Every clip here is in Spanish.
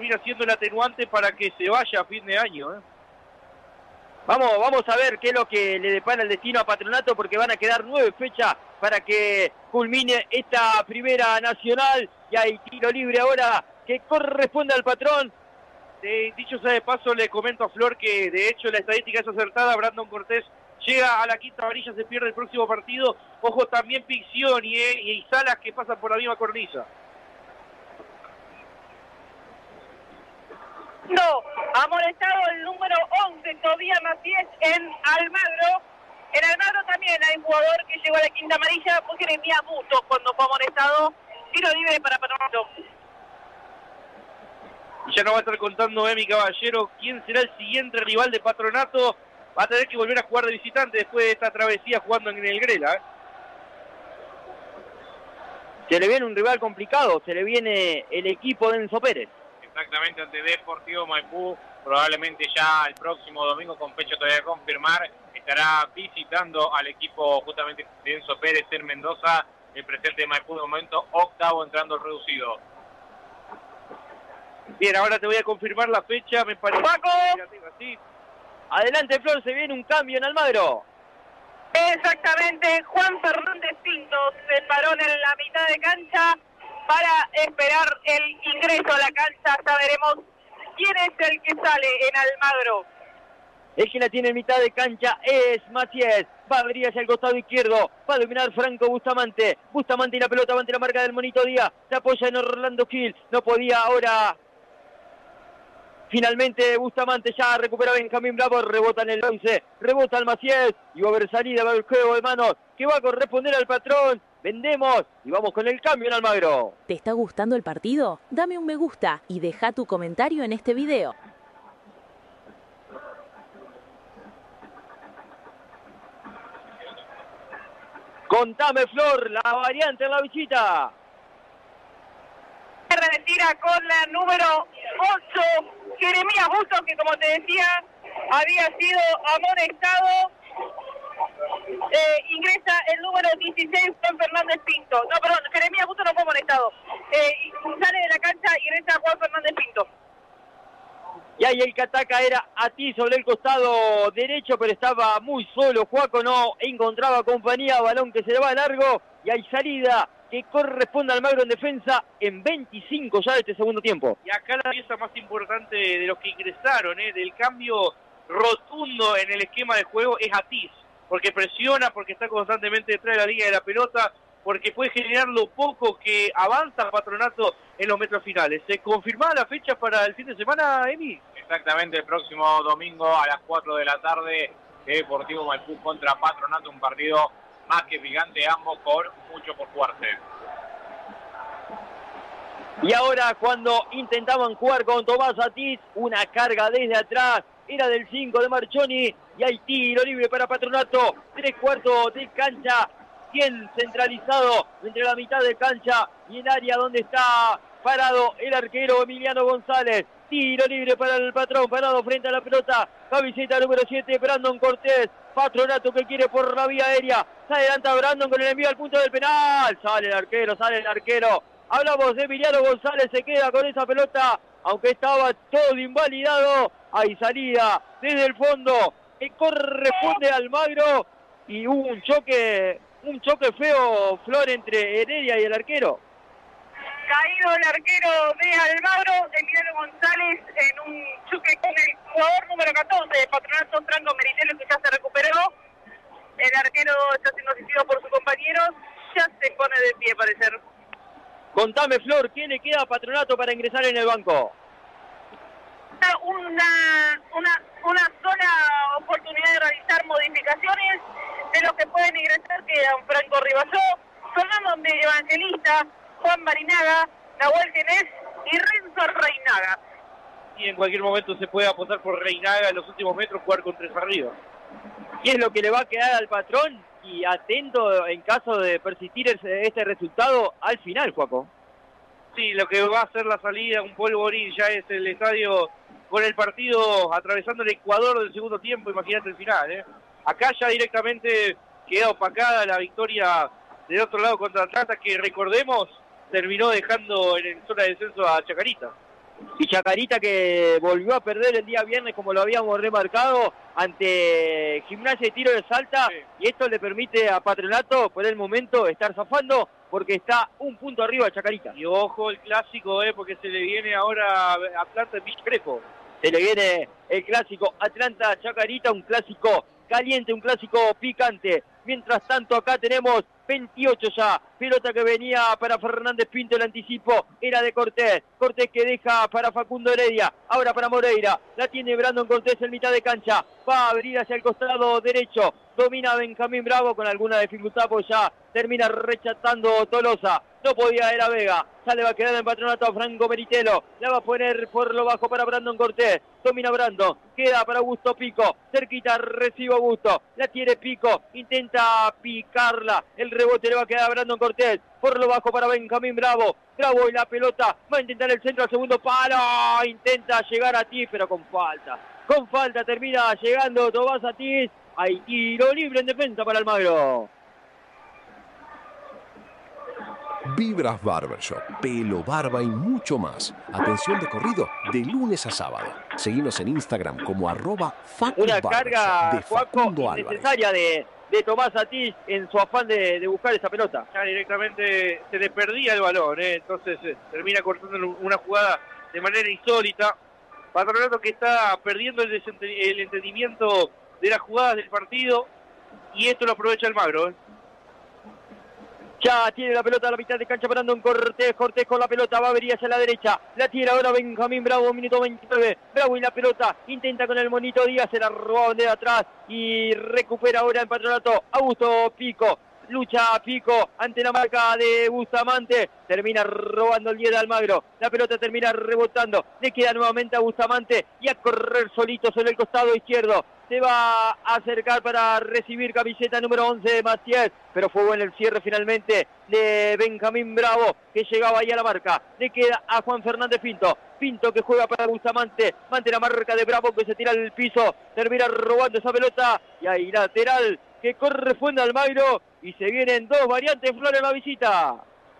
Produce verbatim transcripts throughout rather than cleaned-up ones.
termina siendo el atenuante para que se vaya a fin de año, ¿eh? Vamos, vamos a ver qué es lo que le depara el destino a Patronato, porque van a quedar nueve fechas para que culmine esta primera nacional. Y hay tiro libre ahora que corresponde al patrón. Eh, dicho sea de paso, le comento a Flor que de hecho la estadística es acertada. Brandon Cortés llega a la quinta amarilla, se pierde el próximo partido. Ojo también Picción y, eh, y Salas que pasan por la misma cornisa. No, amonestado el número once, Tobías Macías en Almagro. En Almagro también hay un jugador que llegó a la quinta amarilla, fue Jeremías Bustos cuando fue amonestado. Tiro libre para Patronato. Y ya nos va a estar contando Emi Caballero quién será el siguiente rival de Patronato. Va a tener que volver a jugar de visitante después de esta travesía jugando en el Grela, ¿eh? Se le viene un rival complicado, se le viene el equipo de Enzo Pérez. Exactamente, ante Deportivo Maipú, probablemente ya el próximo domingo, con fecha todavía a confirmar, estará visitando al equipo justamente de Enzo Pérez en Mendoza, el presente de Maipú de momento octavo entrando al reducido. Bien, ahora te voy a confirmar la fecha, me parece. ¡Paco! Así. Adelante, Flor, se viene un cambio en Almagro. Exactamente, Juan Fernández Pinto se paró en la mitad de cancha para esperar el ingreso a la cancha. Ya veremos quién es el que sale en Almagro. El que la tiene en mitad de cancha es Macías. Va a abrir hacia el costado izquierdo. Va a dominar Franco Bustamante. Bustamante y la pelota va ante la marca del Monito Díaz. Se apoya en Orlando Gil. No podía ahora. Finalmente Bustamante ya recupera Benjamín Bravo. Rebota en el once. Rebota al Macías. Y va a haber salida, va a haber juego de manos que va a corresponder al patrón. Vendemos y vamos con el cambio en Almagro. ¿Te está gustando el partido? Dame un me gusta y deja tu comentario en este video. Contame, Flor, la variante en la visita. Se retira con la número ocho, Jeremías Bustos, que como te decía, había sido amonestado. Eh, ingresa el número dieciséis, Juan Fernández Pinto. No, perdón, Jeremías Bustos no fue amonestado. Eh, sale de la cancha y ingresa Juan Fernández Pinto. Y ahí el que ataca era a ti sobre el costado derecho, pero estaba muy solo. Juaco no encontraba compañía, balón que se le va largo. Y hay salida que corresponde al Almagro en defensa en veinticinco ya de este segundo tiempo. Y acá la pieza más importante de los que ingresaron, ¿eh? del cambio rotundo en el esquema de juego, es Atiz. Porque presiona, porque está constantemente detrás de la línea de la pelota, porque puede generar lo poco que avanza Patronato en los metros finales. ¿Se confirmaba la fecha para el fin de semana, Emi? Exactamente, el próximo domingo a las cuatro de la tarde, Deportivo Maipú contra Patronato, un partido más que picante, ambos con mucho por jugarse. Y ahora cuando intentaban jugar con Tomás Atiz, una carga desde atrás, era del cinco de Marchoni, y hay tiro libre para Patronato, tres cuartos de cancha, bien centralizado entre la mitad de cancha y el área donde está parado el arquero Emiliano González. Tiro libre para el patrón, parado frente a la pelota, camiseta número siete, Brandon Cortés. Patronato que quiere por la vía aérea, se adelanta Brandon con el envío al punto del penal, sale el arquero, sale el arquero. Hablamos de Emiliano González, se queda con esa pelota, aunque estaba todo invalidado. Hay salida desde el fondo que corresponde al Almagro y hubo un choque, un choque feo, Flor, entre Heredia y el arquero. Caído el arquero de Almagro, Emiliano González, en un choque con el jugador número catorce de Patronato, Franco Meritelo, que ya se recuperó. El arquero está siendo asistido por sus compañeros, ya se pone de pie, parecer. Contame, Flor, ¿quién le queda a Patronato para ingresar en el banco? Una, una, una sola oportunidad de realizar modificaciones. De los que pueden ingresar quedan Franco Ribasó, Fernando de Evangelista, Juan Marinaga, Nahuel Genés y Renzo Reinaga. Y en cualquier momento se puede apostar por Reinaga en los últimos metros, jugar con tres arriba. ¿Qué es lo que le va a quedar al patrón? Y atento en caso de persistir este resultado al final, Juaco. Sí, lo que va a ser la salida, un polvorín, ya es el estadio con el partido atravesando el Ecuador del segundo tiempo, imagínate el final, ¿eh? Acá ya directamente queda opacada la victoria del otro lado contra Atlanta, que recordemos terminó dejando en zona de descenso a Chacarita. Y Chacarita que volvió a perder el día viernes como lo habíamos remarcado ante Gimnasia de Tiro de Salta, sí. Y esto le permite a Patronato por el momento estar zafando porque está un punto arriba de Chacarita. Y ojo el clásico, eh, porque se le viene ahora a Atlanta en Villa Crespo. Se le viene el clásico Atlanta Chacarita, un clásico caliente, un clásico picante. Mientras tanto acá tenemos veintiocho ya, pelota que venía para Fernández Pinto, el anticipo era de Cortés, Cortés que deja para Facundo Heredia, ahora para Moreira, la tiene Brandon Cortés en mitad de cancha, va a abrir hacia el costado derecho, domina Benjamín Bravo con alguna dificultad, pues ya termina rechazando Tolosa, no podía era Vega, ya le va a quedar en Patronato a Franco Meritelo, la va a poner por lo bajo para Brandon Cortés, domina Brandon, queda para Augusto Pico, cerquita recibe Augusto, la tiene Pico, intenta picarla, el rebote le va a quedar a Brandon Cortés, por lo bajo para Benjamín Bravo, Bravo y la pelota, va a intentar el centro al segundo palo, intenta llegar a ti, pero con falta, con falta termina llegando Tomás Atiz, hay tiro libre en defensa para Almagro. Vibras Barbershop, pelo, barba y mucho más. Atención de corrido de lunes a sábado. Seguimos en Instagram como arroba Facu Una Barbershop carga, de Facundo innecesaria de, de Tomás Atiz en su afán de, de buscar esa pelota. Ya directamente se le perdía el balón, ¿eh? Entonces eh, termina cortando una jugada de manera insólita. Patronato que está perdiendo el, el entendimiento de las jugadas del partido y esto lo aprovecha Almagro, ¿eh? Ya tiene la pelota a la mitad de cancha Brandon Cortés, Cortés con la pelota, va a venir hacia la derecha, la tira ahora Benjamín Bravo, minuto veintinueve, Bravo y la pelota, intenta con el monito Díaz, se la roba de atrás y recupera ahora en Patronato, Augusto Pico, lucha Pico ante la marca de Bustamante, termina robando el diez de Almagro, la pelota termina rebotando, le queda nuevamente a Bustamante y a correr solito sobre el costado izquierdo, se va a acercar para recibir camiseta número once de Maciel, pero fue bueno el cierre finalmente de Benjamín Bravo, que llegaba ahí a la marca, le queda a Juan Fernández Pinto, Pinto que juega para Bustamante, mante la marca de Bravo que se tira al piso, termina robando esa pelota, y ahí lateral que corresponde al Almagro, y se vienen dos variantes, Flor, en la visita.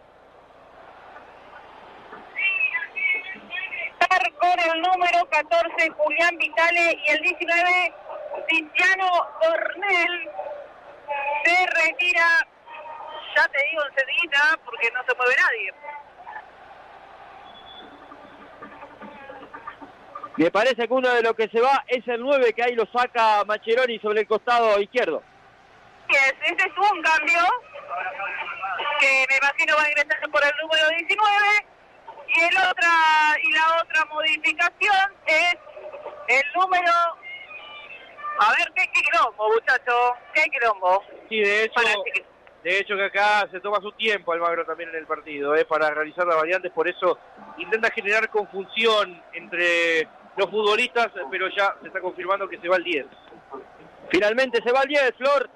Con el número catorce, Julián Vitale, y el diecinueve, Tiziano Dornel, se retira, ya te digo enseguida, porque no se mueve nadie. Me parece que uno de los que se va es el nueve, que ahí lo saca Mascheroni sobre el costado izquierdo. Yes, ese es un cambio, que me imagino va a ingresar por el número diecinueve. Y, el otra, y la otra modificación es el número... A ver, ¿qué, qué quilombo, muchachos? ¿Qué quilombo? Sí, de hecho, de hecho que acá se toma su tiempo Almagro también en el partido, ¿eh? Para realizar las variantes, por eso intenta generar confusión entre los futbolistas, pero ya se está confirmando que se va el diez. Finalmente se va el diez, Flor.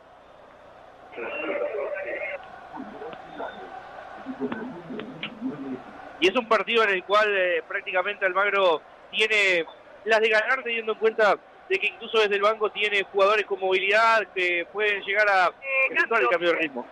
Y es un partido en el cual eh, prácticamente Almagro tiene las de ganar, teniendo en cuenta de que incluso desde el banco tiene jugadores con movilidad que pueden llegar a efectuar el cambio de ritmo.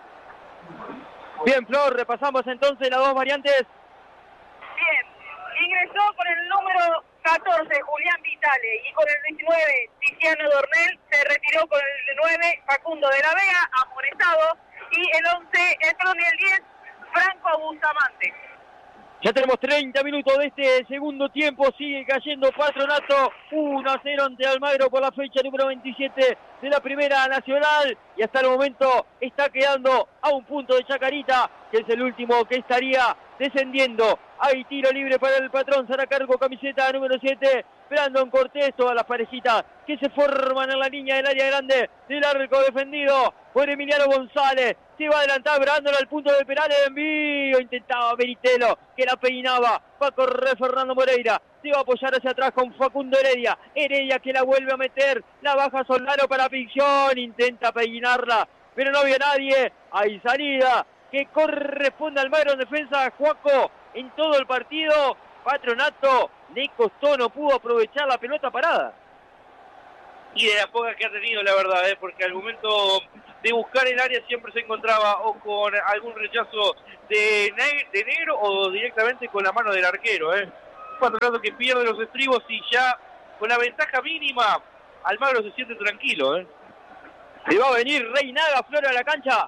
Bien, Flor, repasamos entonces las dos variantes. Bien, ingresó con el número catorce, Julián Vitale, y con el diecinueve, Tiziano Dornel, se retiró con el nueve, Facundo de la Vega, amonestado, y el once, el perdón, y el diez, Franco Bustamante. Ya tenemos treinta minutos de este segundo tiempo, sigue cayendo Patronato, uno a cero ante Almagro por la fecha número veintisiete de la Primera Nacional, y hasta el momento está quedando a un punto de Chacarita, que es el último que estaría descendiendo. Hay tiro libre para el patrón, será cargo camiseta número siete, Brandon Cortés, todas las parejitas que se forman en la línea del área grande del arco defendido por Emiliano González. Se va a adelantar Brandon al punto de penal, el envío, intentaba Meritelo, que la peinaba, va a correr Fernando Moreira, se va a apoyar hacia atrás con Facundo Heredia, Heredia que la vuelve a meter, la baja Solano para Picción, intenta peinarla, pero no había nadie, hay salida, que corresponde al Almagro en defensa, Juaco, en todo el partido. Patronato le costó, no pudo aprovechar la pelota parada. Y de la poca que ha tenido, la verdad, ¿eh? Porque al momento de buscar el área siempre se encontraba o con algún rechazo de, ne de negro o directamente con la mano del arquero. ¿eh? Patronato que pierde los estribos y ya con la ventaja mínima, Almagro se siente tranquilo. ¿eh? Se va a venir Reinaga, Flor, a la cancha.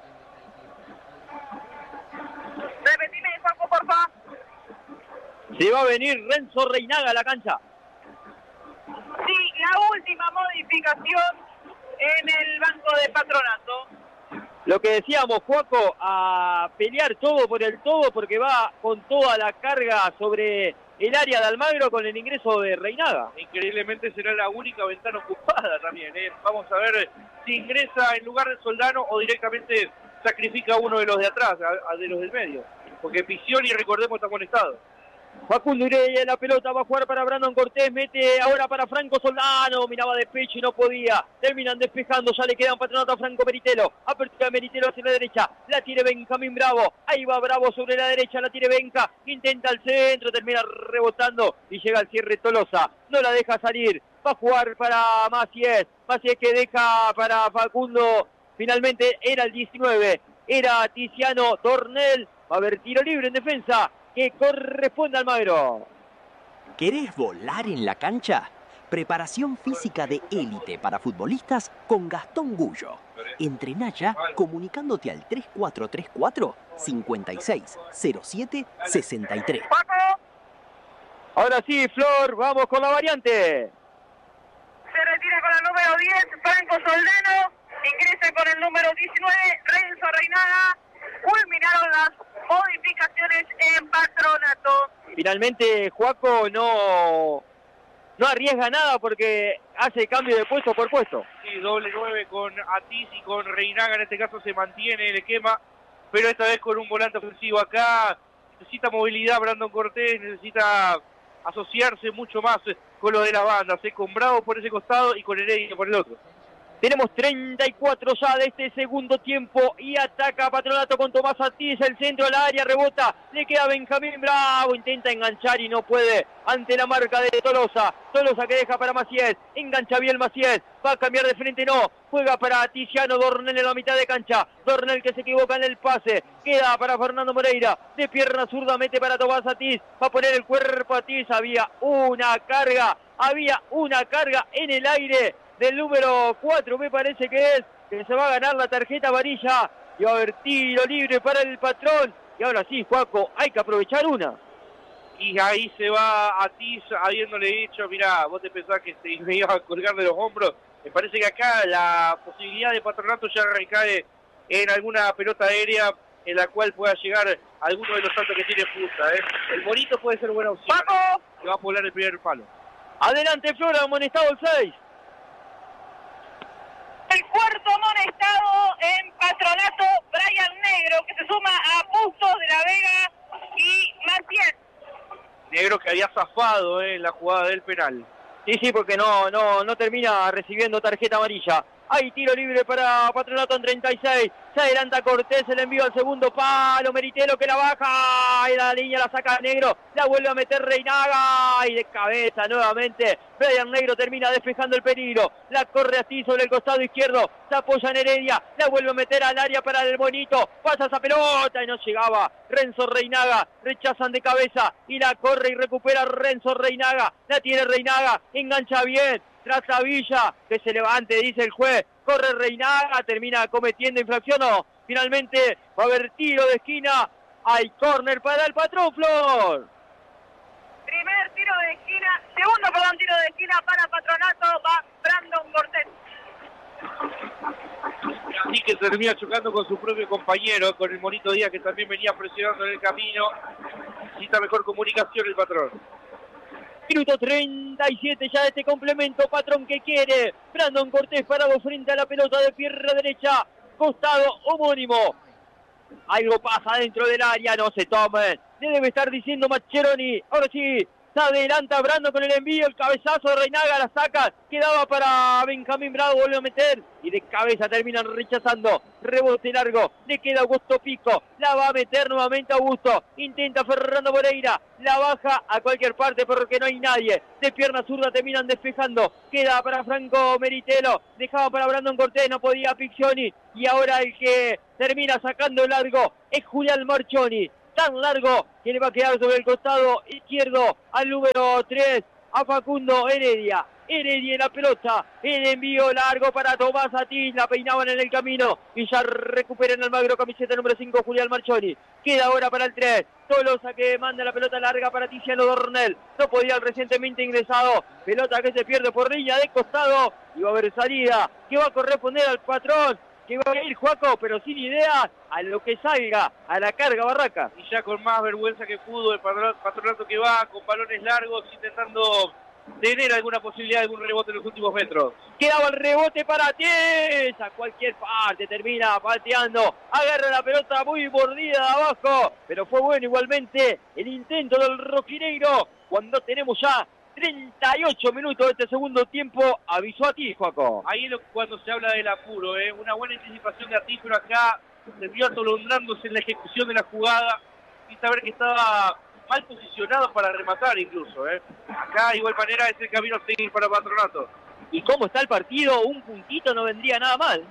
Repetime, Juanjo, por favor. Se va a venir Renzo Reinaga a la cancha. Sí, la última modificación en el banco de Patronato. Lo que decíamos, Juaco, a pelear todo por el todo porque va con toda la carga sobre el área de Almagro con el ingreso de Reinaga. Increíblemente será la única ventana ocupada también. ¿eh? Vamos a ver si ingresa en lugar de Soldano o directamente sacrifica a uno de los de atrás, a, a de los del medio. Porque Piccioni, recordemos, está conectado. Facundo Ureña, la pelota va a jugar para Brandon Cortés, mete ahora para Franco Soldano, miraba de pecho y no podía, terminan despejando, ya le quedan Patronato a Franco Meritelo, apertura de Meritelo hacia la derecha, la tiene Benjamín Bravo, ahí va Bravo sobre la derecha, la tiene Benca, intenta el centro, termina rebotando y llega al cierre Tolosa, no la deja salir, va a jugar para Maciés, Maciés que deja para Facundo, finalmente era el diecinueve, era Tiziano Dornel, va a haber tiro libre en defensa, que corresponde al Almagro. ¿Querés volar en la cancha? Preparación física de élite para futbolistas con Gastón Gullo. Entrená ya comunicándote al tres cuatro tres cuatro, cinco seis cero siete, seis tres. Ahora sí, Flor, vamos con la variante. Se retira con el número diez, Franco Soldano. Ingresa con el número diecinueve, Renzo Reinaga. Culminaron las modificaciones en Patronato. Finalmente, Juaco no, no arriesga nada porque hace cambio de puesto por puesto. Sí, doble nueve con Atiz y con Reinaga, en este caso se mantiene el esquema, pero esta vez con un volante ofensivo acá. Necesita movilidad Brandon Cortés, necesita asociarse mucho más con lo de la banda, ¿sí? Con Bravo por ese costado y con Heredia por el otro. Tenemos treinta y cuatro ya de este segundo tiempo y ataca Patronato con Tomás Atiz, el centro al área, rebota, le queda Benjamín Bravo, intenta enganchar y no puede ante la marca de Tolosa, Tolosa que deja para Maciés, engancha bien Maciés, va a cambiar de frente, no, juega para Tiziano Dornel en la mitad de cancha, Dornel que se equivoca en el pase, queda para Fernando Moreira, de pierna zurda mete para Tomás Atiz, va a poner el cuerpo Atiz, había una carga, había una carga en el aire, del número cuatro me parece que es, que se va a ganar la tarjeta amarilla y va a haber tiro libre para el patrón. Y ahora sí, Juaco, hay que aprovechar una. Y ahí se va Atiz habiéndole dicho, mirá, vos te pensás que se me iba a colgar de los hombros. Me parece que acá la posibilidad de Patronato ya recae en alguna pelota aérea en la cual pueda llegar alguno de los saltos que tiene Fusta. ¿eh? El bonito puede ser buena opción. ¡Paco! Que va a poblar el primer palo. Adelante, Flora, amonestado el seis. El cuarto amonestado en Patronato, Brian Negro, que se suma a Bustos de la Vega y Maciés. Negro que había zafado eh, en la jugada del penal. Sí, sí, porque no, no, no termina recibiendo tarjeta amarilla. Hay tiro libre para Patronato en treinta y seis. Se adelanta Cortés, el envío al segundo palo. Meritelo que la baja. Y la línea la saca Negro. La vuelve a meter Reinaga. Y de cabeza nuevamente. Brian Negro termina despejando el peligro. La corre así sobre el costado izquierdo. Se apoya en Heredia. La vuelve a meter al área para el bonito. Pasa esa pelota y no llegaba. Renzo Reinaga. Rechazan de cabeza. Y la corre y recupera Renzo Reinaga. La tiene Reinaga. Engancha bien. Trata Villa, que se levante, dice el juez, corre Reinaga, termina cometiendo infracción, no, finalmente va a haber tiro de esquina, hay córner para el patrón, Flor. Primer tiro de esquina, segundo, perdón, tiro de esquina para Patronato, va Brandon Cortés. Así que se termina chocando con su propio compañero, con el Monito Díaz que también venía presionando en el camino, necesita mejor comunicación el patrón. Minuto treinta y siete ya de este complemento, patrón que quiere. Brandon Cortés parado frente a la pelota de pierna derecha, costado homónimo. Algo pasa dentro del área, no se tomen. Le debe estar diciendo Mascheroni. Ahora sí, Se adelanta Brando con el envío, el cabezazo de Reinaga, la saca, quedaba para Benjamín Bravo, vuelve a meter y de cabeza terminan rechazando. Rebote largo, le queda Augusto Pico, la va a meter nuevamente Augusto, intenta Fernando Moreira, la baja a cualquier parte porque no hay nadie. De pierna zurda terminan despejando, queda para Franco Meritelo, dejaba para Brandon Cortés, no podía Piccioni y ahora el que termina sacando largo es Julián Marchoni. Tan largo que le va a quedar sobre el costado izquierdo al número tres, a Facundo Heredia. Heredia en la pelota, el envío largo para Tomás Atiz, la peinaban en el camino y ya recupera en Almagro, camiseta número cinco, Julián Marchoni. Queda ahora para el tres, Tolosa que manda la pelota larga para Tiziano Dornel. No podía el recientemente ingresado, pelota que se pierde por línea de costado y va a haber salida que va a corresponder al patrón, que va a ir Juaco, pero sin idea a lo que salga, a la carga Barraca. Y ya con más vergüenza que pudo el Patronato que va con balones largos intentando tener alguna posibilidad de algún rebote en los últimos metros. Quedaba el rebote para Ties, a cualquier parte termina pateando, agarra la pelota muy mordida de abajo, pero fue bueno igualmente el intento del Rojineiro cuando tenemos ya treinta y ocho minutos de este segundo tiempo. Avisó a ti, Joaco. Ahí es lo, cuando se habla del apuro, ¿eh? Una buena anticipación de Atiz, pero acá terminó atolondrándose en la ejecución de la jugada y saber que estaba mal posicionado para rematar incluso, ¿eh? Acá de igual manera es el camino a seguir para Patronato. Y cómo está el partido, un puntito no vendría nada mal.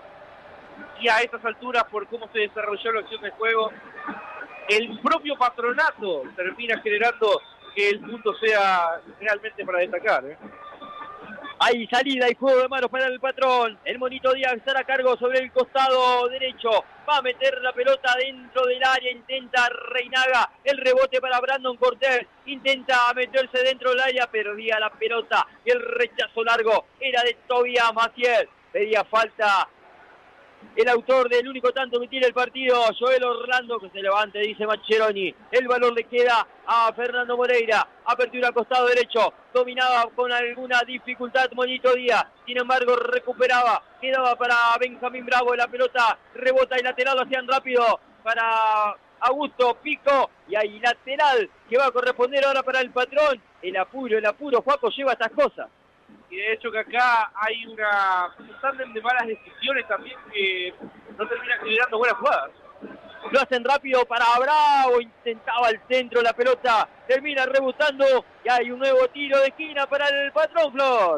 Y a estas alturas, por cómo se desarrolló la acción del juego, el propio Patronato termina generando que el punto sea realmente para destacar, ¿eh? Hay salida y juego de manos para el patrón. El Monito Díaz estará a cargo sobre el costado derecho. Va a meter la pelota dentro del área. Intenta Reinaga. El rebote para Brandon Cortés. Intenta meterse dentro del área. Perdía la pelota. Y el rechazo largo era de Tobias Maciel. Pedía falta el autor del único tanto que tiene el partido, Joel Orlando, que se levante, dice Maccheroni. El balón le queda a Fernando Moreira. Apertura costado derecho. Dominaba con alguna dificultad Monito Díaz. Sin embargo, recuperaba. Quedaba para Benjamín Bravo. La pelota rebota y lateral. Lo hacían rápido para Augusto Pico. Y hay lateral que va a corresponder ahora para el patrón. El apuro, el apuro. Juaco lleva estas cosas. Y de hecho que acá hay una, un tándem de malas decisiones también que no termina generando buenas jugadas. Lo hacen rápido para Bravo, intentaba el centro, la pelota termina rebotando y hay un nuevo tiro de esquina para el patrón, Flor.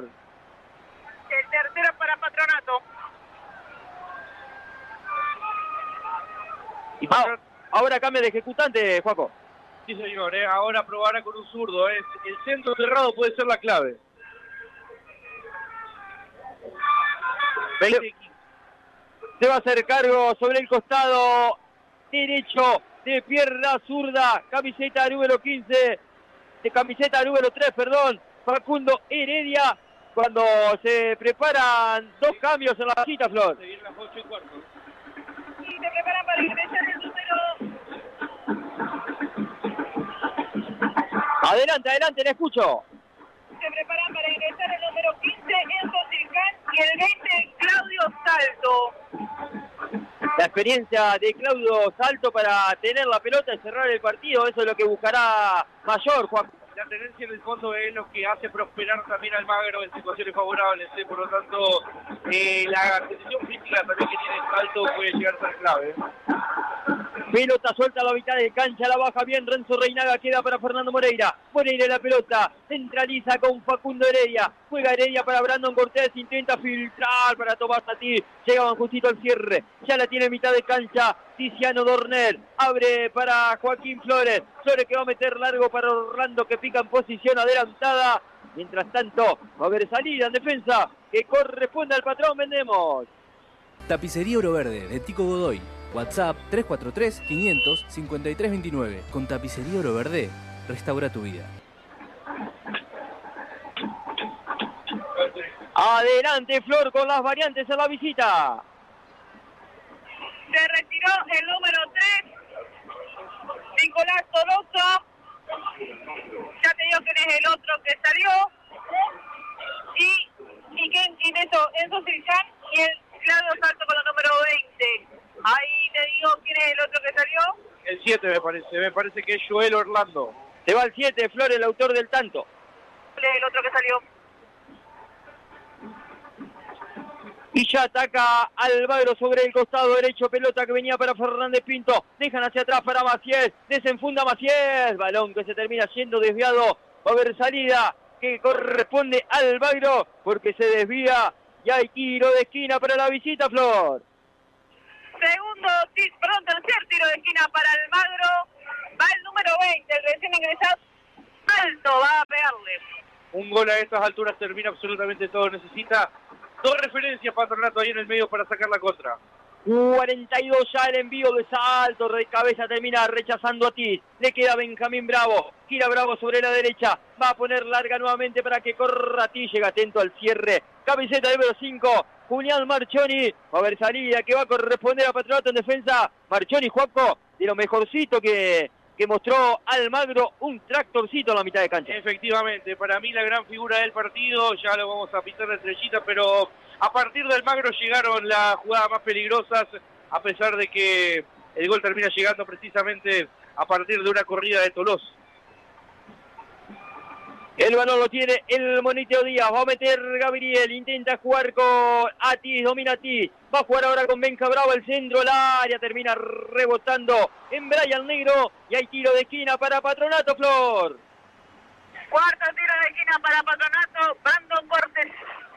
El tercero para Patronato. Y ah, ahora cambia de ejecutante, Juaco. Sí, señor, ¿eh? Ahora probará con un zurdo. ¿eh? El centro cerrado puede ser la clave. veinte quince. Se va a hacer cargo sobre el costado derecho de pierna zurda, camiseta número quince, de camiseta número tres, perdón, Facundo Heredia, cuando se preparan dos cambios en la cita, Flor. Se vienen las ocho y cuarto. Y se preparan para ingresar el número. Adelante, adelante, le escucho. Se preparan para ingresar el número quince, Enzo Silcán, y el veinte, Claudio Salto. La experiencia de Claudio Salto para tener la pelota y cerrar el partido, eso es lo que buscará Mayor, Juan. La tendencia en el fondo es lo que hace prosperar también al Magro en situaciones favorables, ¿eh? Por lo tanto, eh, la condición física también que tiene Salto puede llegar a ser clave. Pelota suelta a la mitad de cancha, la baja bien Renzo Reinaga, queda para Fernando Moreira. Moreira la pelota, centraliza con Facundo Heredia, juega Heredia para Brandon Cortés, intenta filtrar para Tomás Atiz, llegaban justito al cierre, ya la tiene en mitad de cancha Tiziano Dornel, abre para Joaquín Flores, Flores que va a meter largo para Orlando que pica en posición adelantada. Mientras tanto, va a haber salida en defensa que corresponde al patrón, vendemos. Tapicería Oro Verde de Tico Godoy. WhatsApp tres cuatro tres, quinientos, cincuenta y tres veintinueve. Con Tapicería Oro Verde, restaura tu vida. Adelante, Flor, con las variantes a la visita. Se retiró el número tres, Nicolás Tolosa. Ya te digo quién es el otro que salió. Y, y, quién, y eso, Enzo Silcán y el Claudio Salto con el número veinte. Ahí te digo quién es el otro que salió. El siete me parece, me parece que es Joel Orlando. Se va al siete, Flores, el autor del tanto. El otro que salió. Y ya ataca Almagro sobre el costado derecho, pelota que venía para Fernández Pinto, dejan hacia atrás para Maciés, desenfunda Maciés, balón que se termina siendo desviado, va a haber salida que corresponde a Almagro porque se desvía y hay tiro de esquina para la visita, Flor. Segundo, perdón, tercer tiro de esquina para Almagro, va el número veinte, el recién ingresado, alto, va a pegarle. Un gol a estas alturas termina absolutamente todo, necesita dos referencias Patronato ahí en el medio para sacar la contra. cuarenta y dos ya el envío de Salto, de cabeza termina rechazando a Tis, le queda Benjamín Bravo, gira Bravo sobre la derecha, va a poner larga nuevamente para que corra Tis, llega atento al cierre, camiseta número cinco, Julián Marchoni, va a haber salida que va a corresponder a Patronato en defensa, Marchoni, Juaco, de lo mejorcito que, que mostró Almagro, un tractorcito en la mitad de cancha. Efectivamente, para mí la gran figura del partido, ya lo vamos a pintar de estrellita, pero a partir de Almagro llegaron las jugadas más peligrosas, a pesar de que el gol termina llegando precisamente a partir de una corrida de Tolosa. El balón lo tiene el Monito Díaz, va a meter Gabriel, intenta jugar con Atis, domina Atis, va a jugar ahora con Benja Bravo, el centro, el área, termina rebotando en Brian Negro y hay tiro de esquina para Patronato, Flor. Cuarto tiro de esquina para Patronato, Brandon Cortés.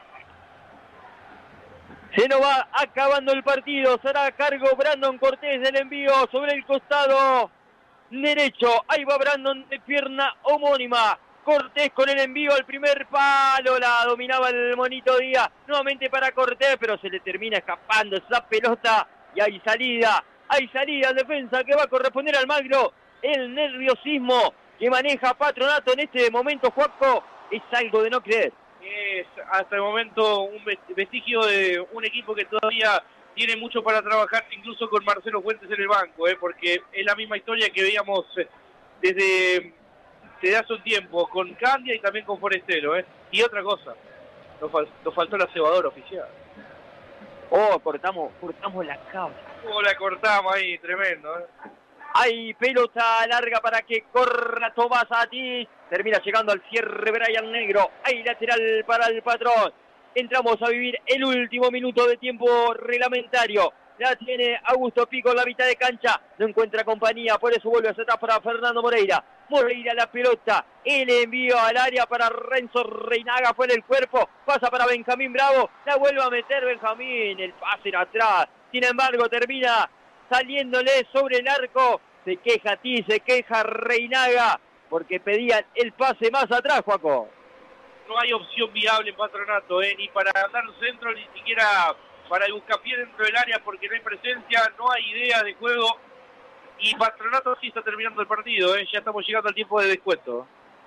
Se nos va acabando el partido, será a cargo Brandon Cortés del envío sobre el costado derecho, ahí va Brandon de pierna homónima. Cortés con el envío al primer palo, la dominaba el Monito Díaz, nuevamente para Cortés, pero se le termina escapando esa pelota y hay salida, hay salida en defensa que va a corresponder al Almagro. El nerviosismo que maneja Patronato en este momento, Juaco, es algo de no creer. Es hasta el momento un vestigio de un equipo que todavía tiene mucho para trabajar, incluso con Marcelo Fuentes en el banco, ¿eh? Porque es la misma historia que veíamos desde... desde hace un tiempo, con Candia y también con Forestero, ¿eh? Y otra cosa, nos, fal nos faltó la cebadora oficial. Oh, cortamos, cortamos la causa. Oh, la cortamos ahí, tremendo, ¿eh? Hay pelota larga para que corra Tomás Atis. Termina llegando al cierre Brian Negro. Hay lateral para el Patrón. Entramos a vivir el último minuto de tiempo reglamentario. La tiene Augusto Pico en la mitad de cancha. No encuentra compañía, por eso vuelve hacia atrás para Fernando Moreira. Moreira la pelota. El envío al área para Renzo Reinaga. Fue en el cuerpo. Pasa para Benjamín Bravo. La vuelve a meter Benjamín. El pase en atrás. Sin embargo, termina saliéndole sobre el arco. Se queja Ti, se queja Reinaga. Porque pedían el pase más atrás, Juaco. No hay opción viable en Patronato, ¿eh? Ni para dar un centro, ni siquiera para el buscapié dentro del área, porque no hay presencia, no hay idea de juego. Y Patronato sí está terminando el partido, ¿eh? Ya estamos llegando al tiempo de descuento.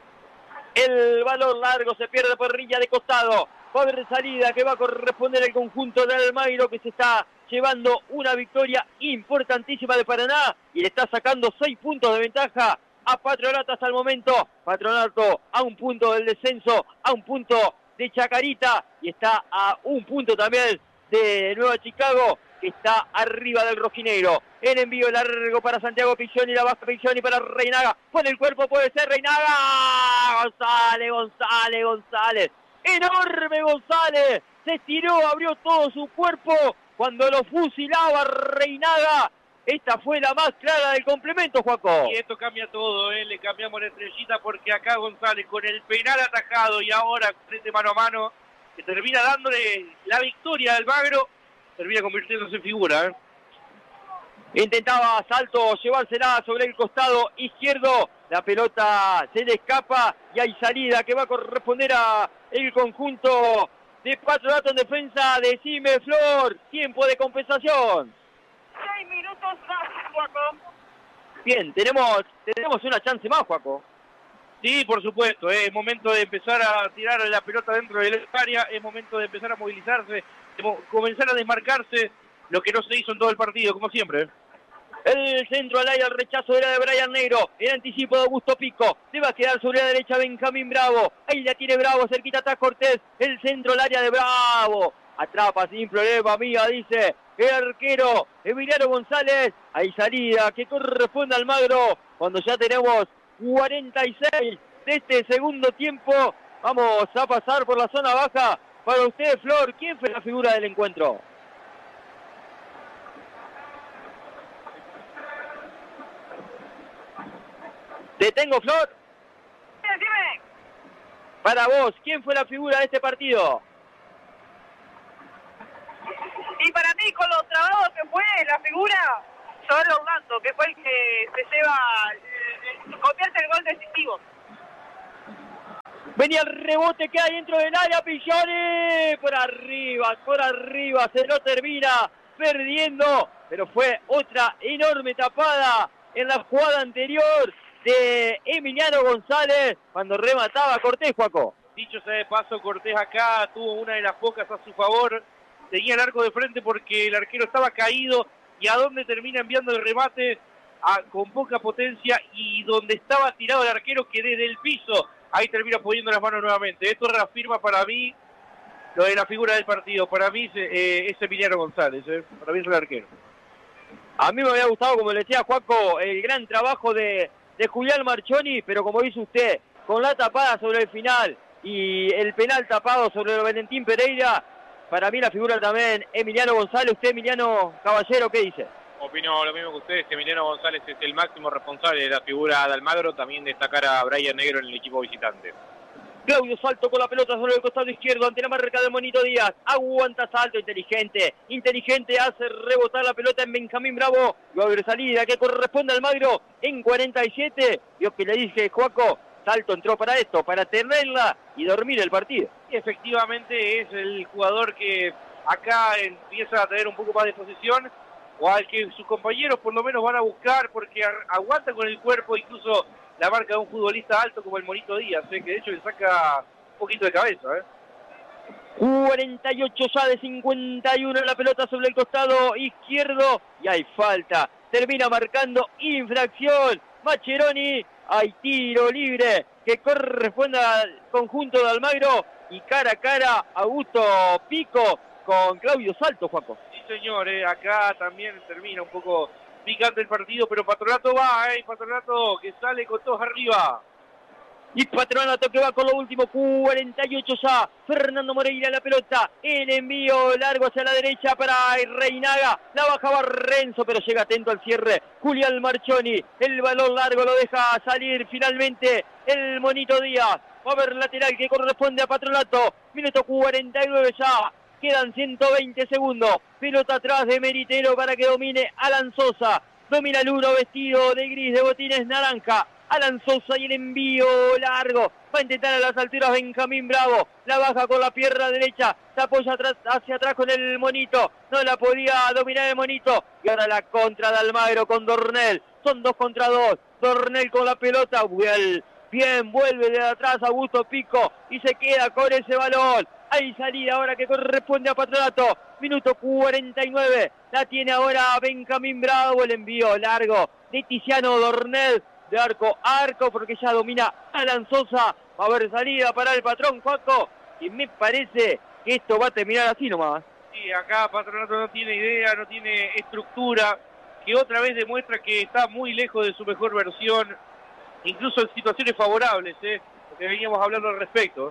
El balón largo se pierde por rilla de costado. Va a haber salida que va a corresponder al conjunto de Almagro, que se está llevando una victoria importantísima de Paraná y le está sacando seis puntos de ventaja a Patronato hasta el momento. Patronato a un punto del descenso, a un punto de Chacarita y está a un punto también de Nueva Chicago, que está arriba del rojinegro. El envío largo para Santiago Piccioni, la baja Piccioni para Reinaga. Pone el cuerpo, puede ser Reinaga. González, González, González. Enorme González. Se estiró, abrió todo su cuerpo cuando lo fusilaba Reinaga. Esta fue la más clara del complemento, Juaco. Y esto cambia todo, ¿eh? Le cambiamos la estrellita porque acá González con el penal atajado y ahora frente mano a mano, que termina dándole la victoria al Almagro, termina convirtiéndose en figura, ¿eh? Intentaba Salto llevársela sobre el costado izquierdo. La pelota se le escapa y hay salida que va a corresponder a el conjunto de Patronato en defensa. Decime, Flor, tiempo de compensación. Seis minutos más, Juaco. Bien, tenemos, tenemos una chance más, Juaco. Sí, por supuesto, ¿eh? Es momento de empezar a tirar la pelota dentro del área, es momento de empezar a movilizarse, de mo comenzar a desmarcarse, lo que no se hizo en todo el partido, como siempre, ¿eh? El centro al aire, el rechazo era de Brian Negro. El anticipo de Augusto Pico. Se va a quedar sobre la derecha Benjamín Bravo. Ahí la tiene Bravo, cerquita está Cortés. El centro al área de Bravo. Atrapa sin problema, mía, dice el arquero Emiliano González. Hay salida que corresponde al Almagro. Cuando ya tenemos cuarenta y seis de este segundo tiempo. Vamos a pasar por la zona baja. Para usted, Flor, ¿quién fue la figura del encuentro? ¿Te tengo, Flor? Sí, dime. Para vos, ¿quién fue la figura de este partido? Y para mí, con lo trabado que fue la figura, Saber Orlando, que fue el que se lleva, eh, convierte el gol decisivo. Venía el rebote que hay dentro del área, Pilloni, por arriba, por arriba, se lo termina perdiendo, pero fue otra enorme tapada en la jugada anterior de Emiliano González cuando remataba Cortés, Juaco. Dicho sea de paso, Cortés acá tuvo una de las pocas a su favor, tenía el arco de frente porque el arquero estaba caído, y a dónde termina enviando el remate a, con poca potencia, y donde estaba tirado el arquero, que desde el piso ahí termina poniendo las manos nuevamente. Esto reafirma para mí lo de la figura del partido. Para mí eh, es Emiliano González, eh. para mí es el arquero. A mí me había gustado, como le decía Juaco, el gran trabajo de, de Julián Marchoni, pero como dice usted, con la tapada sobre el final y el penal tapado sobre Valentín Pereira, para mí la figura también Emiliano González. Usted, Emiliano Caballero, ¿qué dice? Opino lo mismo que ustedes. Emiliano González es el máximo responsable de la figura de Almagro. También destacar a Brian Negro en el equipo visitante. Claudio Salto con la pelota sobre el costado izquierdo ante la marca de Monito Díaz. Aguanta Salto, inteligente. Inteligente hace rebotar la pelota en Benjamín Bravo. Va a haber salida que corresponde a Almagro en cuarenta y siete. Yo que le dije, Juaco, Salto entró para esto, para tenerla y dormir el partido. Y efectivamente es el jugador que acá empieza a tener un poco más de posesión, o al que sus compañeros por lo menos van a buscar, porque aguanta con el cuerpo incluso la marca de un futbolista alto como el Monito Díaz, ¿eh? que de hecho le saca un poquito de cabeza. ¿eh? cuarenta y ocho ya de cincuenta y uno, la pelota sobre el costado izquierdo y hay falta. Termina marcando infracción Maccheroni. Hay tiro libre que corresponde al conjunto de Almagro y cara a cara Augusto Pico con Claudio Salto, Juaco. Sí, señor, eh, acá también termina un poco picante el partido, pero Patronato va, eh, Patronato que sale con todos arriba. Y Patronato que va con lo último, cuarenta y ocho ya. Fernando Moreira la pelota, el envío largo hacia la derecha para Reinaga. La bajaba Renzo, pero llega atento al cierre Julián Marchoni. El balón largo lo deja salir finalmente el Monito Díaz. Va a haber lateral que corresponde a Patronato. Minuto cuarenta y nueve ya. Quedan ciento veinte segundos. Pelota atrás de Meritero para que domine Alan Sosa. Domina el uno vestido de gris, de botines naranja. Alan Sosa y el envío largo. Va a intentar a las alturas Benjamín Bravo. La baja con la pierna derecha. Se apoya atrás, hacia atrás con el Monito. No la podía dominar el Monito. Y ahora la contra de Almagro con Dornel. Son dos contra dos. Dornel con la pelota. Bien, bien vuelve de atrás Augusto Pico. Y se queda con ese balón. Hay salida ahora que corresponde a Patronato. Minuto cuarenta y nueve. La tiene ahora Benjamín Bravo. El envío largo de Tiziano Dornel. De arco a arco porque ya domina Alan Sosa. Va a haber salida para el patrón Juaco. Y me parece que esto va a terminar así nomás. Sí, acá Patronato no tiene idea, no tiene estructura. Que otra vez demuestra que está muy lejos de su mejor versión. Incluso en situaciones favorables, ¿eh? Porque veníamos hablando al respecto.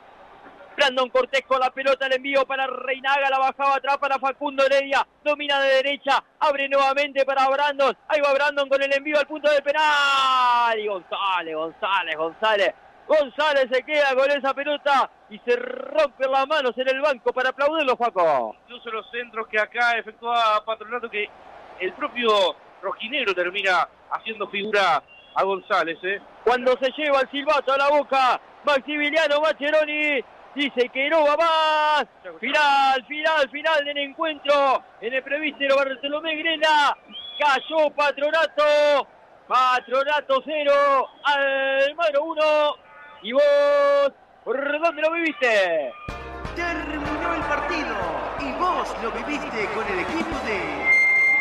Brandon Cortés con la pelota, el envío para Reinaga, la bajaba atrás para Facundo Heredia, domina de derecha, abre nuevamente para Brandon, ahí va Brandon con el envío al punto del penal, y González, González, González, González se queda con esa pelota y se rompe las manos en el banco para aplaudirlo, Juaco. Incluso los centros que acá efectúa Patronato, que el propio rojinegro termina haciendo figura a González, ¿eh? Cuando se lleva el silbato a la boca, Maximiliano Maccheroni dice que no va más. Final, final, final del encuentro en el prevístero Bartolomé Grela. Cayó Patronato. Patronato cero, Almagro uno. ¿Y vos por dónde lo viviste? Terminó el partido y vos lo viviste con el equipo de...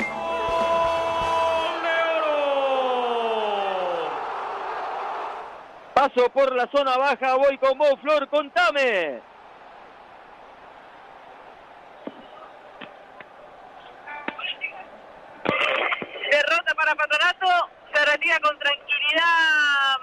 Paso por la zona baja, voy con vos, Flor, contame. Derrota para Patronato, se retira con tranquilidad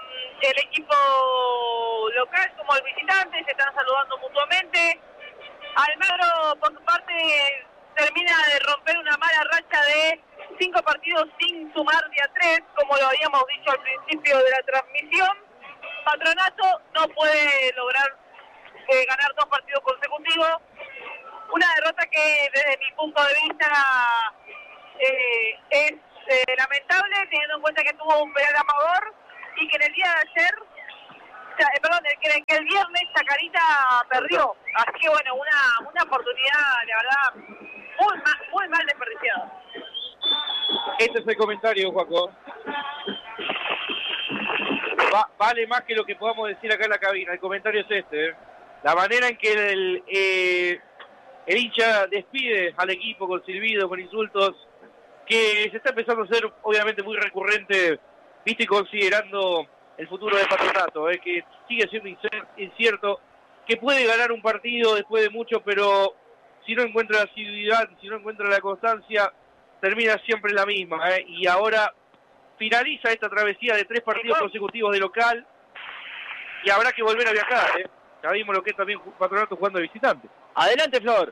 el visitante, se están saludando mutuamente. Almagro, por su parte, termina de romper una mala racha de cinco partidos sin sumar de a tres, como lo habíamos dicho al principio de la transmisión. Patronato no puede lograr eh, ganar dos partidos consecutivos. Una derrota que desde mi punto de vista eh, es eh, lamentable, teniendo en cuenta que tuvo un penal amador y que en el día de ayer, o sea, eh, perdón, que, que el viernes Chacarita perdió. Así que bueno, una, una oportunidad, la verdad, muy mal, muy mal desperdiciada. Este es el comentario, Juaco. Va, vale más que lo que podamos decir acá en la cabina. El comentario es este. ¿eh? La manera en que el, eh, el hincha despide al equipo con silbidos, con insultos, que se está empezando a ser obviamente muy recurrente, viste, considerando el futuro de Patronato, ¿eh? que sigue siendo incierto, que puede ganar un partido después de mucho, pero si no encuentra la asiduidad, si no encuentra la constancia, termina siempre la misma, ¿eh? y ahora finaliza esta travesía de tres partidos consecutivos de local y habrá que volver a viajar, ¿eh? Ya vimos lo que es también Patronato jugando de visitante. Adelante, Flor.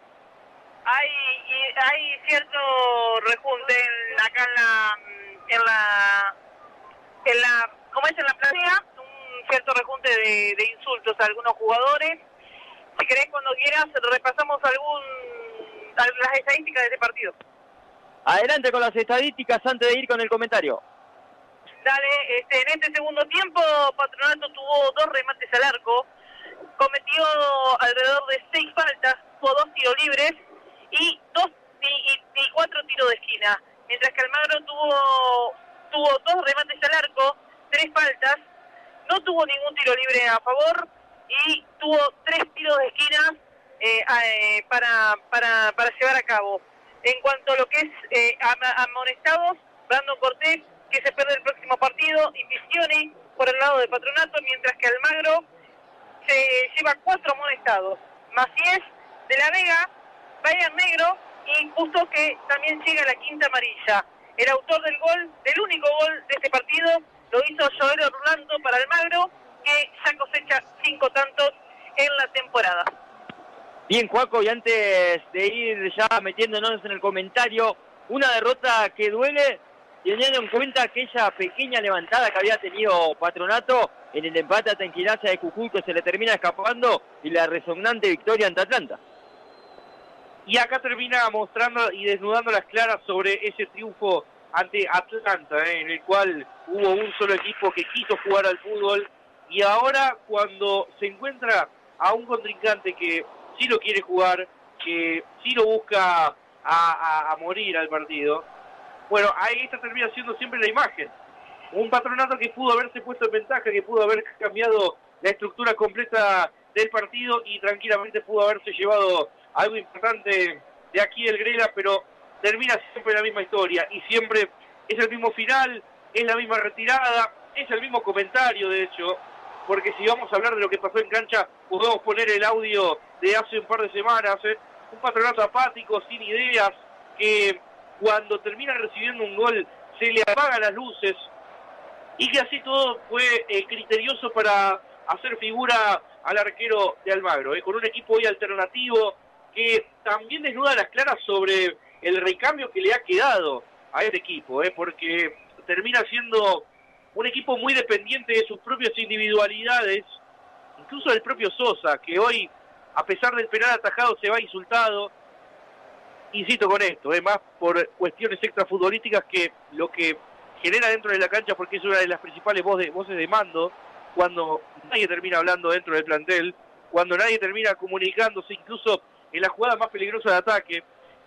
Hay, hay cierto rejunte en, acá en la, en la, en la, como es en la platea, un cierto rejunte de, de insultos a algunos jugadores. Si querés, cuando quieras, repasamos algún, las estadísticas de este partido. Adelante con las estadísticas antes de ir con el comentario. Dale, este, en este segundo tiempo Patronato tuvo dos remates al arco, cometió alrededor de seis faltas, tuvo dos tiros libres y dos y, y, y cuatro tiros de esquina, mientras que Almagro tuvo tuvo dos remates al arco, tres faltas, no tuvo ningún tiro libre a favor y tuvo tres tiros de esquina eh, eh, para, para, para llevar a cabo. En cuanto a lo que es eh, amonestados, Brandon Cortés, que se pierde el próximo partido, y Pisioni por el lado de Patronato, mientras que Almagro se lleva cuatro amonestados. Macías, De la Vega, Bayern Negro y justo que también llega la quinta amarilla. El autor del gol, del único gol de este partido, lo hizo Joel Orlando para Almagro, que ya cosecha cinco tantos en la temporada. Bien, Juaco, y antes de ir ya metiéndonos en el comentario, una derrota que duele, teniendo en cuenta aquella pequeña levantada que había tenido Patronato en el empate a Tanquiraza de Jujuy, que se le termina escapando, y la resonante victoria ante Atlanta. Y acá termina mostrando y desnudando las claras sobre ese triunfo ante Atlanta, ¿eh? en el cual hubo un solo equipo que quiso jugar al fútbol, y ahora cuando se encuentra a un contrincante que sí lo quiere jugar, que sí lo busca a, a, a morir al partido, bueno, ahí esta termina siendo siempre la imagen. Un Patronato que pudo haberse puesto en ventaja, que pudo haber cambiado la estructura completa del partido y tranquilamente pudo haberse llevado algo importante de aquí el Grela, pero termina siempre la misma historia y siempre es el mismo final, es la misma retirada, es el mismo comentario, de hecho, porque si vamos a hablar de lo que pasó en cancha, podemos poner el audio de hace un par de semanas, ¿eh? Un Patronato apático, sin ideas, que cuando termina recibiendo un gol se le apagan las luces y que así todo fue eh, criterioso para hacer figura al arquero de Almagro, ¿eh? Con un equipo hoy alternativo que también desnuda las claras sobre el recambio que le ha quedado a este equipo, ¿eh? Porque termina siendo un equipo muy dependiente de sus propias individualidades, incluso del propio Sosa, que hoy, a pesar del penal atajado, se va insultado. Insisto con esto, ¿eh? más por cuestiones extrafutbolísticas que lo que genera dentro de la cancha, porque es una de las principales voces, voces de mando, cuando nadie termina hablando dentro del plantel, cuando nadie termina comunicándose, incluso en la jugada más peligrosa de ataque,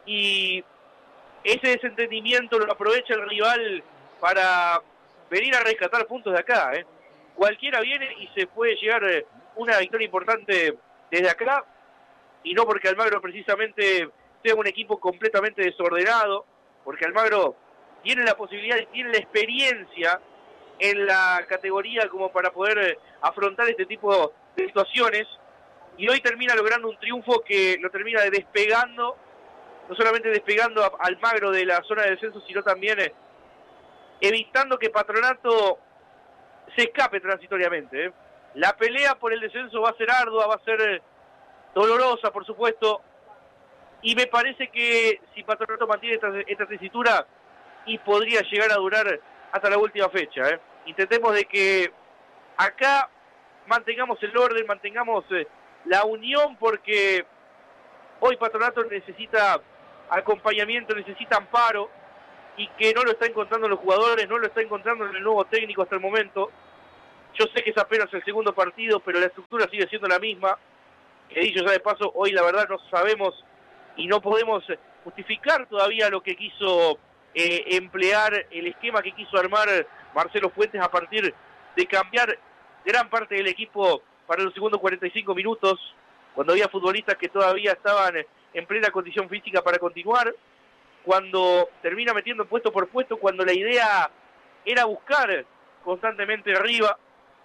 y ese desentendimiento lo aprovecha el rival para venir a rescatar puntos de acá, ¿eh? Cualquiera viene y se puede llegar una victoria importante desde acá, y no porque Almagro precisamente sea un equipo completamente desordenado, porque Almagro tiene la posibilidad y tiene la experiencia en la categoría como para poder afrontar este tipo de situaciones, y hoy termina logrando un triunfo que lo termina despegando, no solamente despegando a Almagro de la zona de descenso, sino también eh, evitando que Patronato se escape transitoriamente. ¿eh? La pelea por el descenso va a ser ardua, va a ser eh, dolorosa, por supuesto, y me parece que si Patronato mantiene esta, esta tesitura, y podría llegar a durar hasta la última fecha. ¿eh? Intentemos de que acá mantengamos el orden, mantengamos eh, la unión, porque hoy Patronato necesita acompañamiento, necesita amparo, y que no lo está encontrando los jugadores, no lo está encontrando en el nuevo técnico hasta el momento. Yo sé que es apenas el segundo partido, pero la estructura sigue siendo la misma. Que dicho ya de paso, hoy la verdad no sabemos y no podemos justificar todavía lo que quiso eh, emplear, el esquema que quiso armar Marcelo Fuentes a partir de cambiar gran parte del equipo para los segundos cuarenta y cinco minutos, cuando había futbolistas que todavía estaban en plena condición física para continuar, cuando termina metiendo puesto por puesto, cuando la idea era buscar constantemente arriba,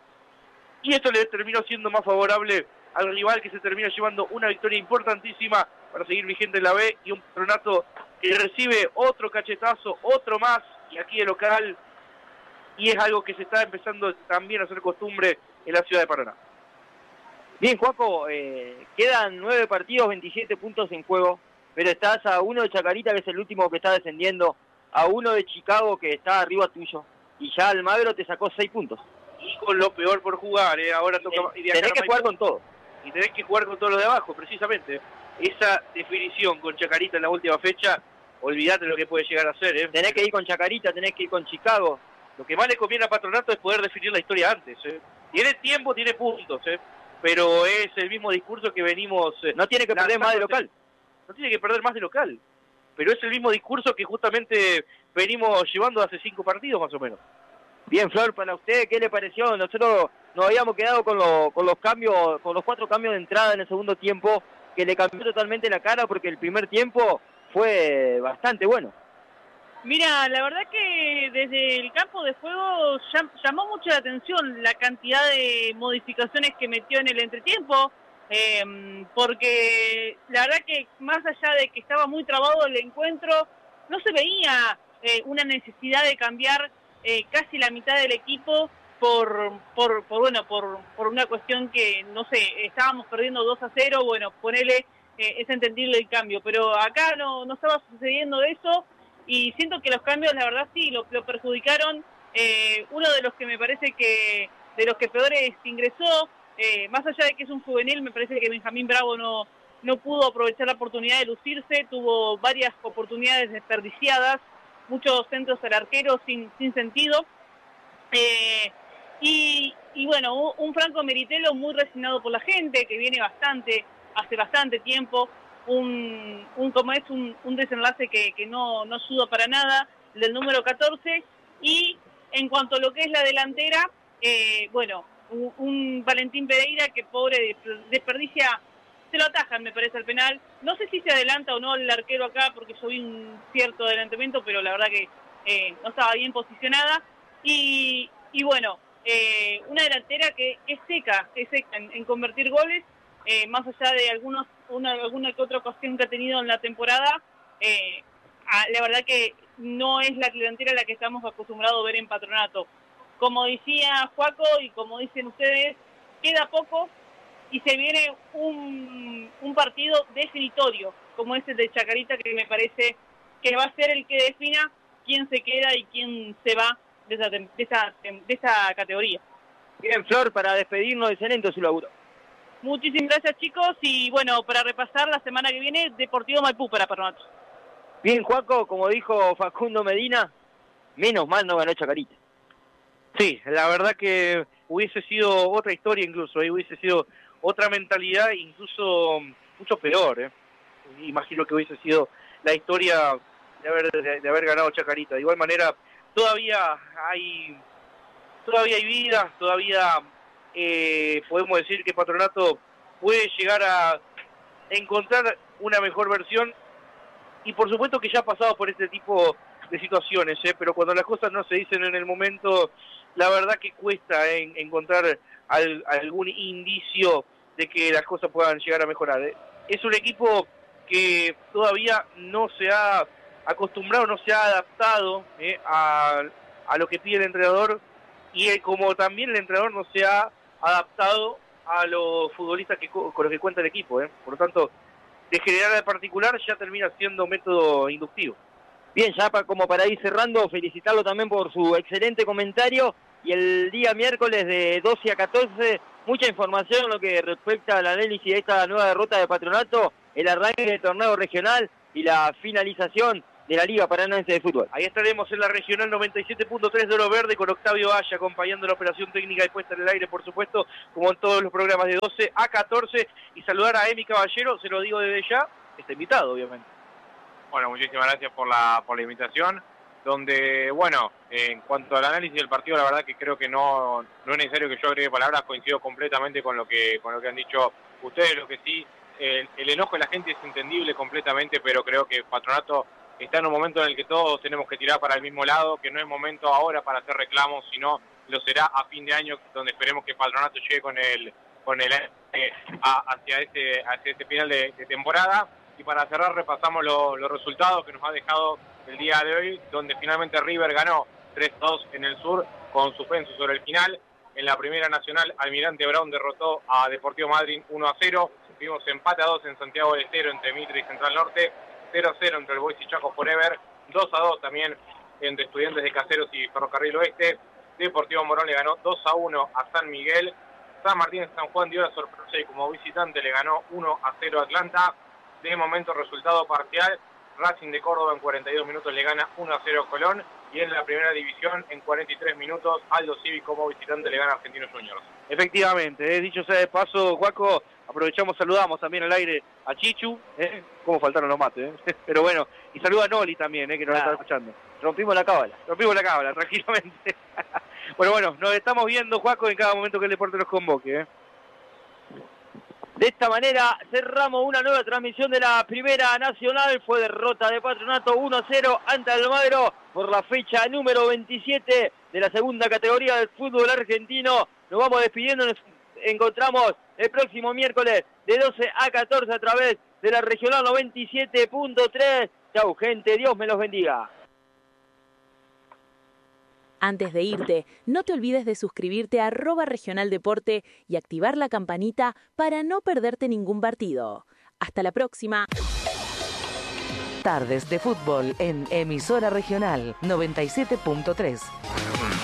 y esto le terminó siendo más favorable al rival, que se termina llevando una victoria importantísima para seguir vigente en la B, y un Patronato que recibe otro cachetazo, otro más, y aquí de local, y es algo que se está empezando también a hacer costumbre en la ciudad de Paraná. Bien, Juaco, eh, quedan nueve partidos, veintisiete puntos en juego, pero estás a uno de Chacarita, que es el último que está descendiendo, a uno de Chicago, que está arriba tuyo, y ya Almagro te sacó seis puntos. Y con lo peor por jugar, ¿eh? Ahora toca... Eh, tenés que jugar con todo. Y tenés que jugar con todo lo de abajo, precisamente. Esa definición con Chacarita en la última fecha, olvídate lo que puede llegar a ser, ¿eh? Tenés que ir con Chacarita, tenés que ir con Chicago. Lo que más le conviene a Patronato es poder definir la historia antes, ¿eh? Tiene tiempo, tiene puntos, ¿eh? Pero es el mismo discurso que venimos... Eh, no tiene que perder más de local. No tiene que perder más de local. Pero es el mismo discurso que justamente venimos llevando hace cinco partidos, más o menos. Bien, Flor, para usted, ¿qué le pareció? Nosotros nos habíamos quedado con, lo, con los cambios, con los cuatro cambios de entrada en el segundo tiempo, que le cambió totalmente la cara, porque el primer tiempo fue bastante bueno. Mira, la verdad que desde el campo de juego llam, llamó mucho la atención la cantidad de modificaciones que metió en el entretiempo, eh, porque la verdad que más allá de que estaba muy trabado el encuentro, no se veía eh, una necesidad de cambiar eh, casi la mitad del equipo por, por, por bueno, por, por una cuestión que, no sé, estábamos perdiendo dos a cero, bueno, ponele, eh, es entendible el cambio, pero acá no, no estaba sucediendo eso. Y siento que los cambios, la verdad, sí, lo, lo perjudicaron. Eh, uno de los que me parece que, de los que peores ingresó, eh, más allá de que es un juvenil, me parece que Benjamín Bravo no, no pudo aprovechar la oportunidad de lucirse, tuvo varias oportunidades desperdiciadas, muchos centros al arquero sin, sin sentido. Eh, y, y bueno, un, un Franco Meritelo muy resignado por la gente, que viene bastante, hace bastante tiempo. Un, un como es un, un desenlace que, que no, no ayuda para nada, del número catorce. Y en cuanto a lo que es la delantera, eh, bueno, un, un Valentín Pereira que pobre desperdicia, se lo atajan me parece al penal, no sé si se adelanta o no el arquero acá, porque yo vi un cierto adelantamiento, pero la verdad que eh, no estaba bien posicionada. Y, y bueno, eh, una delantera que es seca, es seca en, en convertir goles. Eh, más allá de algunos una, alguna que otra ocasión que ha tenido en la temporada, eh, a, la verdad que no es la delantera a la que estamos acostumbrados a ver en Patronato. Como decía Juaco y como dicen ustedes, queda poco y se viene un, un partido definitorio, como es el de Chacarita, que me parece que va a ser el que defina quién se queda y quién se va de esa, de esa, de esa categoría. Bien, Flor, para despedirnos, excelente su laburo. Muchísimas gracias, chicos, y bueno, para repasar la semana que viene, Deportivo Maipú para Patronato. Bien, Juaco, como dijo Facundo Medina, menos mal no ganó Chacarita. Sí, la verdad que hubiese sido otra historia incluso, ¿eh? Hubiese sido otra mentalidad, incluso mucho peor, ¿eh? Imagino que hubiese sido la historia de haber, de, de haber ganado Chacarita. De igual manera, todavía hay, todavía hay vida, todavía... Eh, podemos decir que Patronato puede llegar a encontrar una mejor versión, y por supuesto que ya ha pasado por este tipo de situaciones, ¿eh? Pero cuando las cosas no se dicen en el momento, la verdad que cuesta eh, encontrar al, algún indicio de que las cosas puedan llegar a mejorar, ¿eh? Es un equipo que todavía no se ha acostumbrado, no se ha adaptado eh, a, a lo que pide el entrenador, y eh, como también el entrenador no se ha adaptado a los futbolistas que, con los que cuenta el equipo. ¿eh? Por lo tanto, de general a particular ya termina siendo método inductivo. Bien, ya pa, como para ir cerrando, felicitarlo también por su excelente comentario. Y el día miércoles de doce a catorce, mucha información en lo que respecta al análisis de esta nueva derrota de Patronato, el arranque del torneo regional y la finalización de la Liga Paranaense de Fútbol. Ahí estaremos en la regional noventa y siete punto tres de Oro Verde con Octavio Aya acompañando la operación técnica y puesta en el aire, por supuesto, como en todos los programas de doce a catorce. Y saludar a Emi Caballero, se lo digo desde ya, está invitado, obviamente. Bueno, muchísimas gracias por la, por la invitación. Donde, bueno, en cuanto al análisis del partido, la verdad que creo que no, no es necesario que yo agregue palabras, coincido completamente con lo que, con lo que han dicho ustedes. Lo que sí, el, el enojo de la gente es entendible completamente, pero creo que Patronato está en un momento en el que todos tenemos que tirar para el mismo lado, que no es momento ahora para hacer reclamos, sino lo será a fin de año, donde esperemos que Patronato llegue con el, con el eh, a, hacia, ese, hacia ese final de, de temporada. Y para cerrar repasamos lo, los resultados que nos ha dejado el día de hoy, donde finalmente River ganó tres dos en el sur con suspenso sobre el final. En la primera nacional, Almirante Brown derrotó a Deportivo Madryn uno a cero. Vimos empate a dos en Santiago del Estero entre Mitre y Central Norte. cero a cero entre el Boys y Chaco Forever. dos a dos también entre Estudiantes de Caseros y Ferrocarril Oeste. Deportivo Morón le ganó dos a uno a San Miguel. San Martín de San Juan dio la sorpresa y como visitante le ganó uno a cero a Atlanta. De momento resultado parcial, Racing de Córdoba en cuarenta y dos minutos le gana uno a cero a Colón, y en la primera división en cuarenta y tres minutos Aldo Civi como visitante le gana a Argentinos Juniors. Efectivamente, eh, dicho sea de paso, Guaco, aprovechamos, saludamos también al aire a Chichu, eh, cómo faltaron los mates, eh. Pero bueno, y saluda a Noli también, eh, que nos Claro. está escuchando. Rompimos la cábala. Rompimos la cábala, tranquilamente. Bueno, bueno, nos estamos viendo, Guaco, en cada momento que el deporte nos convoque. Eh. De esta manera cerramos una nueva transmisión de la Primera Nacional. Fue derrota de Patronato uno a cero ante Almagro por la fecha número veintisiete de la segunda categoría del fútbol argentino. Nos vamos despidiendo, nos encontramos el próximo miércoles de doce a catorce a través de la Regional noventa y siete punto tres. Chau, gente, Dios me los bendiga. Antes de irte, no te olvides de suscribirte a arroba Regional Deporte y activar la campanita para no perderte ningún partido. Hasta la próxima. Tardes de fútbol en Emisora Regional noventa y siete punto tres.